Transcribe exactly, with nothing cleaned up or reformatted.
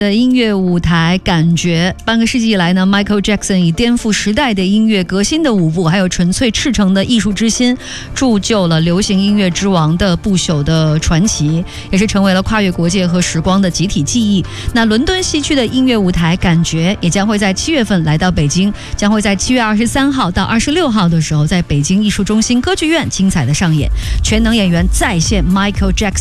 的音乐舞台感觉，半个世纪以来呢 ，Michael Jackson 以颠覆时代的音乐、革新的舞步，还有纯粹赤诚的艺术之心，铸就了流行音乐之王的不朽的传奇，也是成为了跨越国界和时光的集体记忆。那伦敦西区的音乐舞台感觉也将会在七月份来到北京，将会在七月二十三号到二十六号的时候，在北京艺术中心歌剧院精彩的上演，全能演员再现 Michael Jackson。